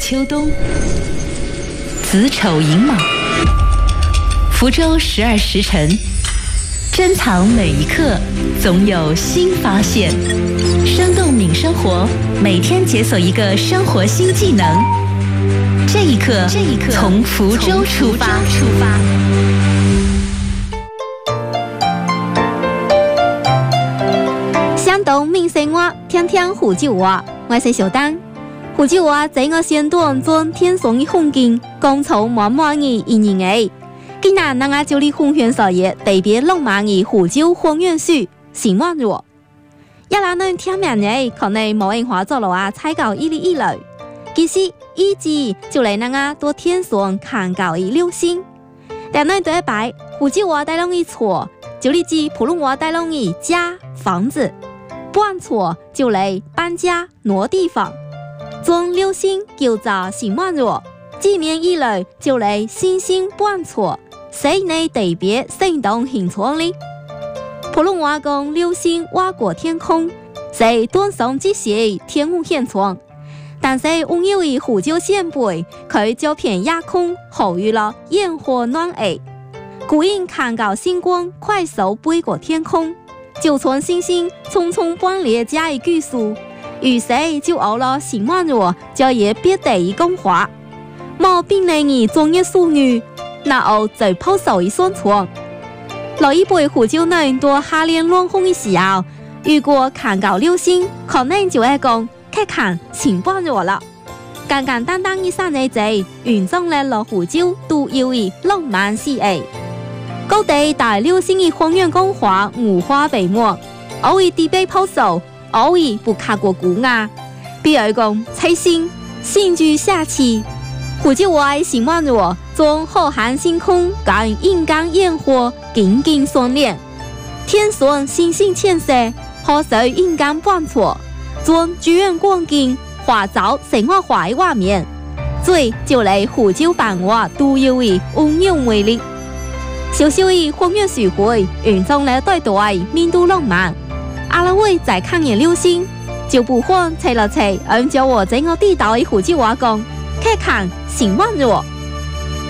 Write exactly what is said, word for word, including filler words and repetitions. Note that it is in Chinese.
秋冬，子丑寅卯，福州十二时辰，珍藏每一刻，总有新发现。生动敏生活，每天解锁一个生活新技能。这一刻，这一刻从福州出发。出发山东闽生活，听听福州话。我是小丹。福州话在我山东中天上的风景，讲出满满的一年诶。今日咱家就嚟分享少爷特别浪漫的福州方言书新闻热。一拉能听明嘅，可能冇人話咗路啊，猜到一哩一來。其實一字就嚟咱家多天上看到的流星。但咱對白福州話帶攏一錯，就嚟指普通話帶攏一家房子。搬錯就嚟搬家挪地方。將流星叫做新聞熱，字面一來就嚟星星搬錯，誰呢特別生動形狀哩？普通話講流星劃過天空，是端上之時天空現狀。但是溫柔的福州縣北，佢就偏夜空好遇了焰火暖意，故因看到星光快速飛過天空，就從星星匆匆搬離家的句數，於是就有了新聞熱，就也別地一講話。冇邊類的專業術語，那後就拋手一宣傳。老一輩福州人多夏天暖風的時候，如果看到流星，可能就會講去看新聞熱了。簡簡單單一三日仔，完成了老福州獨有的浪漫事業。各地大流星的方言講話五花八門，偶爾地被拋手，偶爾不卡過古雅。比如講猜星、星聚下期。福州話的新聞熱，將浩瀚星空跟陰間焰火緊緊相連，天上星星牽色，好似陰間搬錯，將劇院光景化作生活化的畫面，最就嚟福州版話獨有的溫柔魅力。小小的方言聚會，完成了對對面都浪漫。阿拉會再看見流星，就不妨猜了猜，按照我整個地道的福州話講。去看新聞熱。